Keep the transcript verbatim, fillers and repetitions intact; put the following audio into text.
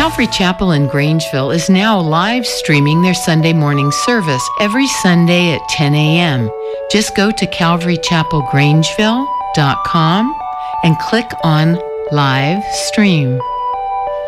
Calvary Chapel in Grangeville is now live streaming their Sunday morning service every Sunday at ten a.m. Just go to calvary chapel grangeville dot com and click on Live Stream.